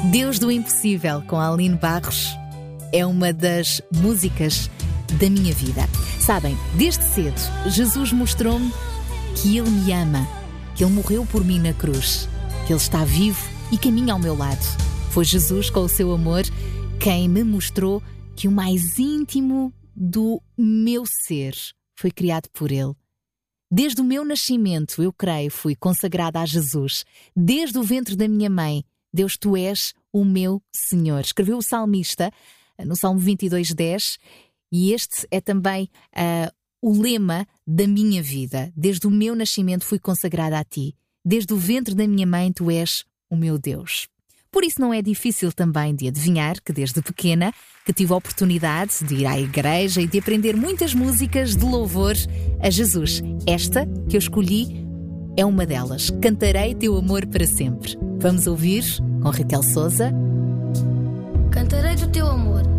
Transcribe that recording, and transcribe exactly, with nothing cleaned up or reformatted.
Deus do Impossível, com a Aline Barros, é uma das músicas da minha vida. Sabem, desde cedo, Jesus mostrou-me que Ele me ama, que Ele morreu por mim na cruz, que Ele está vivo e caminha ao meu lado. Foi Jesus, com o seu amor, quem me mostrou que o mais íntimo do meu ser foi criado por Ele. Desde o meu nascimento, eu creio, fui consagrada a Jesus. Desde o ventre da minha mãe, Deus, Tu és o meu Senhor. Escreveu o salmista no Salmo vinte e dois, dez, e este é também uh, o lema da minha vida. Desde o meu nascimento fui consagrada a Ti. Desde o ventre da minha mãe, Tu és o meu Deus. Por isso não é difícil também de adivinhar que desde pequena que tive a oportunidade de ir à igreja e de aprender muitas músicas de louvor a Jesus. Esta que eu escolhi é uma delas. Cantarei Teu amor para sempre. Vamos ouvir com Raquel Souza. Cantarei do Teu amor